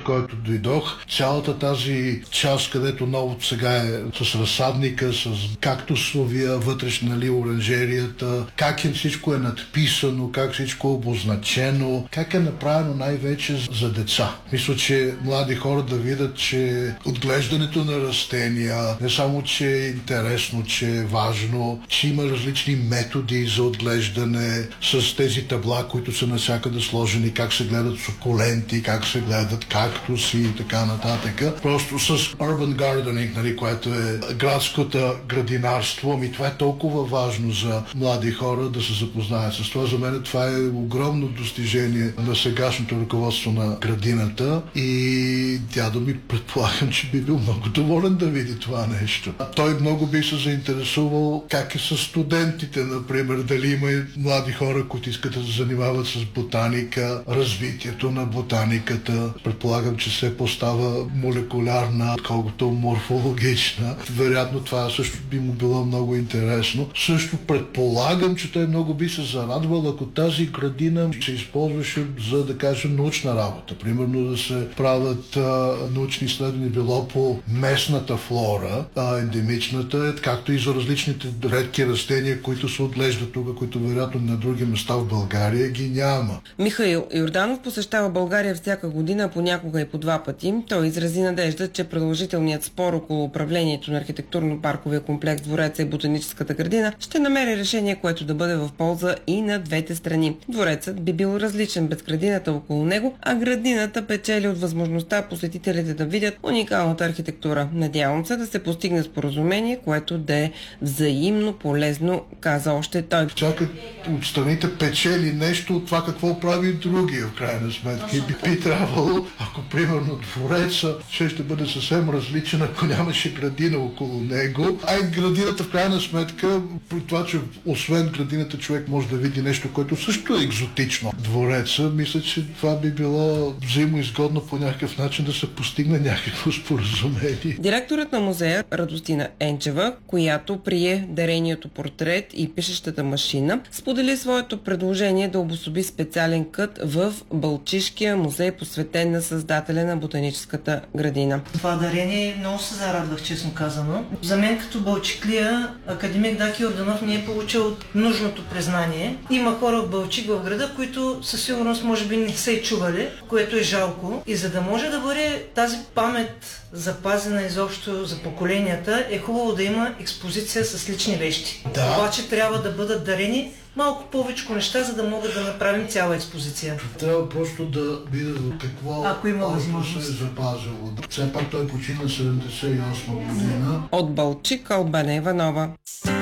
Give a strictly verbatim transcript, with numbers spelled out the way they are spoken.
който дойдох. Цялата тази част, където новото сега е с разсадника, с кактусовия вътрешна, нали, оранжерията, как е, всичко е надписано, как всичко е обозначено, как е направено най-вече за деца. Мисля, че млади хора да видят, че отглеждането на растения не само, че е интересно, че е важно, че има различни методи за отглеждане с тези табла, които са навсякъде сложени, как се гледат сукуленти, как се гледат кактуси и така нататък. Просто с urban gardening, нали, което е градското градинарство, ами това е толкова важно за млади хора да се запознаят с това. За мен това е огромно достижение на сегашното ръководство на градината и дядо ми, предполагам, че би бил много доволен да види това нещо. Той много би се заинтересувал как е с студентите, например, дали има и млади хора, които искат да се занимават с ботаника, развитието на ботаниката. Предполагам, че се постава молекулярна, колкото морфологична. Вероятно това също би му било много интересно. Също предполагам, че той много би се зарадвал, ако тази градина се използваше за, да кажем, научна работа. Примерно да се правят а, научни изследвания било по местната флора, а, ендемичната, както и за различните редки растения, които се отглеждат тук, които вероятно на други места в България ги няма. Михаил Йорданов посещава България всяка година, понякога и по два пъти. Той изрази надежда, че продължителният спор около управлението на архитектурно-парковия комплекс Двореца и Ботаническата градина ще намери решение, което да бъде в полза и на двете страни. Дворецът би бил различен без градината около него, а градината печели от възможността посетителите да видят уникалната архитектура. Надявам се да се постигне споразумение, което да е взаимно полезно, каза още той. Чакат от страните печели нещо от това какво прави другия в крайна сметка. И би, би трябвало, ако примерно Двореца ще, ще бъде съвсем различен, ако нямаше градина около него. А и градината в крайна сметка, при това, че освен градината човек може да види нещо, което също е екзотично. Двореца, мисля, че това би било взаимоизгодно по някакъв начин да се постигне някакво споразумение. Директорът на музея Радостина Енчева, която прие дарението портрет и пишещата машина, сподели своето предложение да обособи специален кът в Балчишкия музей, посветен на създателя на ботаническата градина. Това дарение много се зарадвах, честно казано. За мен като балчиклия академик Даки Йорданов не е получил нужното признание. Има хора в Балчик, в града, които със сигурност може би не са и чували, което е жалко. И за да може да бъде тази памет запазена изобщо за поколенията, е хубаво да има експозиция с лични вещи. Да. Обаче трябва да бъдат дарени малко повече неща, за да могат да направим цяла експозиция. Трябва просто да видим какво Ако има възможност се е запазило. Все пак той почина седемдесет и осма година. От Балчик, Албена Иванова.